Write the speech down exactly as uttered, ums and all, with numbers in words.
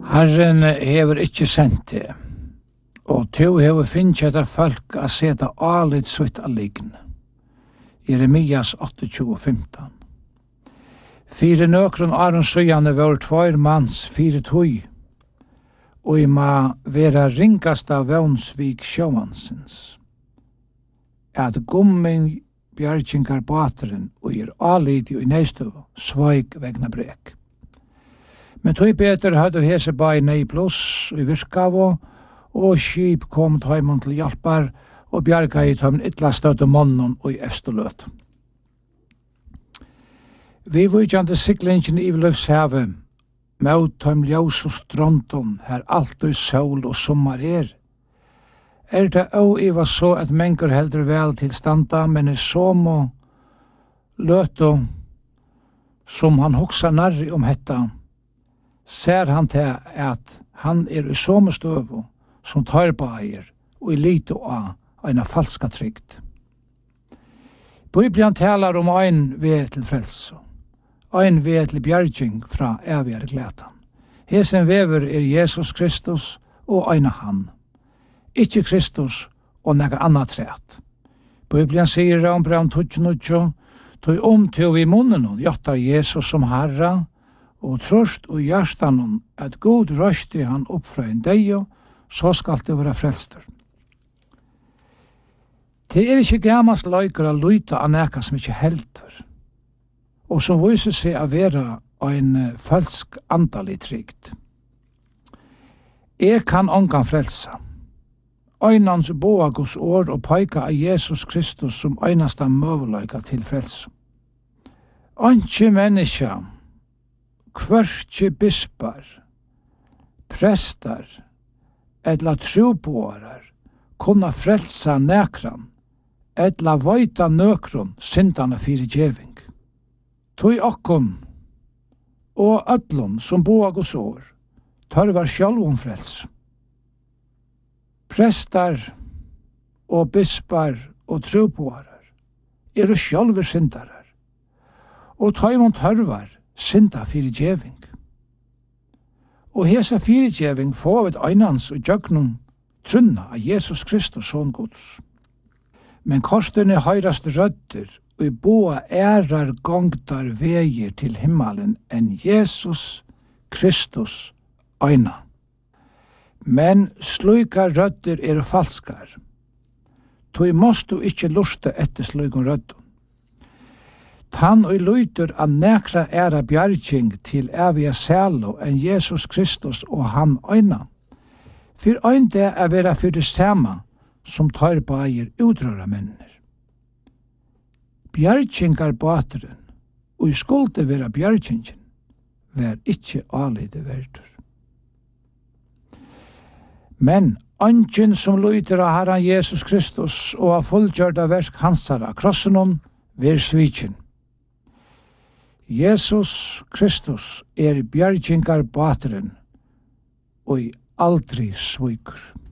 Herren hever ikkje sendt det, og to hever finnst etter folk a seta alit sutt av lign. Jeremias tjueåtte femten. Fire nøkron Aron søyane var tvoir mans fire tøy, og i ma vera ringast av vevnsvik sjåvansins. At gommin bjargingar bateren og er alit i neistøv sveig vegna brek. Men tøy betur hadde hese bai nei pluss i virkavo, og skip kom tøymon til hjelpar og bjarga i tøymon ytla støtte månen og i efterløt. Vi vujjande siklingen i Løvshave, mot tøym ljós og stronton, her alt og sol og sommar er. Er det au iva så at mengur heldur vel til standa, men er som og løto, som han hoksa narri om hetta, ser han til at han er i sommerstøvo som tar på eier og i lite av eina falska trygt. Bibelen talar om ein ved til frelse, ein ved til bjerging fra evigere glætan. Hesen vever er Jesus Kristus og eina han. Ikke Kristus og nega anna træt. Bibelen sier om brev tjueåtte, tog om til vi munnen og jottar Jesus som Herre, og trost og hjertan at god røsti han opp fra en deio, så skal det være frelster. Det er ikke gammast løyker å luita av neka som ikke heldur, og som viser seg å være en falsk andalig trygt. Jeg kan ongan frelsa. Einans boa Guds år og peika av Jesus Kristus som einasta møveløyka til frelsa. Anki menneska, kvørtje bispar, prestar, etla troboarar, kunna frelsa nekran, etla vaita nøkron, syndana fyrir djeving. Tui okkon, og öllum som boa Guds år, tørvar sjálvum frels. Prestar og bispar og troboarar eru sjálfur syndarar, og tøymon tørvar synda fyrir djeving. Og hesa fyrir djeving får vi einans og djøgnum trunna av Jesus Kristus son Guds. Men korsdene høyrast rødder og i boa ærar gongtar veier til himmelen enn Jesus Kristus eina. Men sluika rødder er falskar. Tui måst du ikkje lusta etter sluikon rødder. Tann og luitur a nekra æra bjarging til evige sælo enn Jesus Kristus og han øyna. Fyr øyn det er vera fyrir det sama som tar bægir utrøra mennir. Bjargingar bateren, og i skulde vera bjargingen, ver ikkje alide verdur. Men ønsken som luitur av Herren Jesus Kristus og av fullgjørda verk hansara krossenon ver svikjen. Jesus Kristus er bjargingar bateren og aldri svikur.